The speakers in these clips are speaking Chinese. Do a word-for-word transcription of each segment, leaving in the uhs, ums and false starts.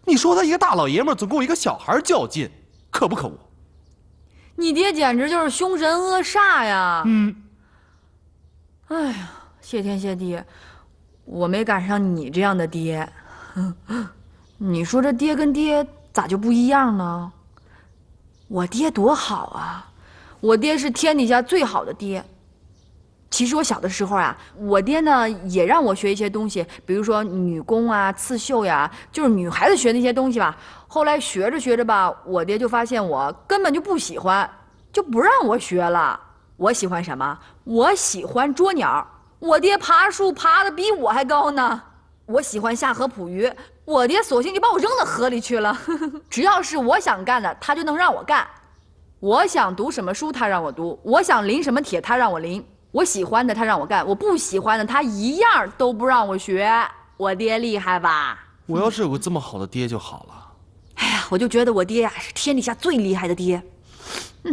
你说他一个大老爷们总跟我一个小孩较劲，可不可恶？ 你爹简直就是凶神恶煞呀！ 嗯。 哎呀，谢天谢地，我没赶上你这样的爹。你说这爹跟爹咋就不一样呢？我爹多好啊，我爹是天底下最好的爹。其实我小的时候啊，我爹呢也让我学一些东西，比如说女工啊、刺绣呀，就是女孩子学那些东西吧。后来学着学着吧，我爹就发现我根本就不喜欢，就不让我学了。我喜欢什么？我喜欢捉鸟。我爹爬树爬得比我还高呢。我喜欢下河捕鱼，我爹索性就把我扔到河里去了。只要是我想干的，他就能让我干。我想读什么书，他让我读；我想临什么帖，他让我临。我喜欢的他让我干，我不喜欢的他一样都不让我学。我爹厉害吧？ 我要是有个这么好的爹就好了。 哎呀，我就觉得我爹呀是天底下最厉害的爹。嗯，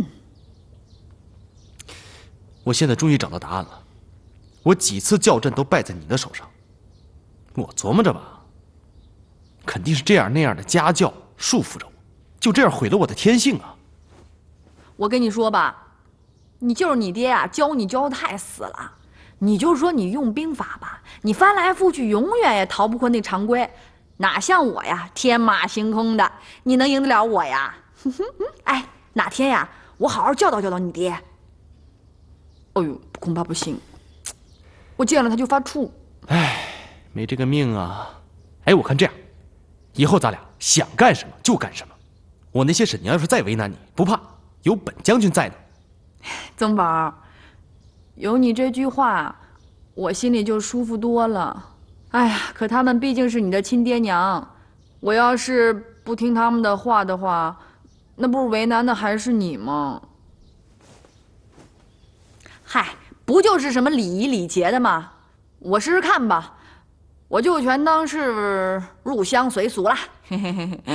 我现在终于找到答案了。我几次校正都败在你的手上。我琢磨着吧，肯定是这样那样的家教束缚着我，就这样毁了我的天性啊。 我跟你说吧。你就是你爹呀、啊，教你教的太死了。你就说你用兵法吧，你翻来覆去，永远也逃不过那常规，哪像我呀，天马行空的，你能赢得了我呀？哎，哪天呀，我好好教导教导你爹。哎呦，恐怕不行，我见了他就发怵。 哎，没这个命啊。哎，我看这样，以后咱俩想干什么就干什么。我那些婶娘要是再为难你，不怕，有本将军在呢。 曾宝，有你这句话，我心里就舒服多了。哎呀，可他们毕竟是你的亲爹娘，我要是不听他们的话的话，那不是为难的还是你吗？嗨，不就是什么礼仪礼节的吗？我试试看吧，我就全当是入乡随俗啦。嘿嘿嘿嘿。